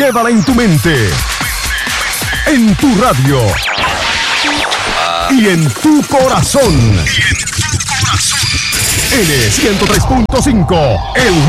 Quédala en tu mente, en tu radio y en tu corazón. N103.5, el